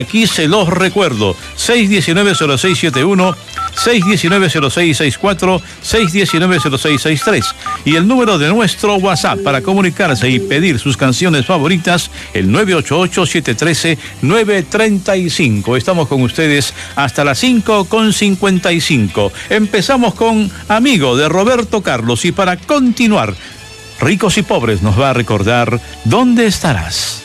Aquí se los recuerdo, 619-0671, 619-0664, 619-0663 y el número de nuestro WhatsApp para comunicarse y pedir sus canciones favoritas, el 988-713-935. Estamos con ustedes hasta las 5:55. Empezamos con Amigo de Roberto Carlos y para continuar, Ricos y Pobres nos va a recordar ¿Dónde estarás?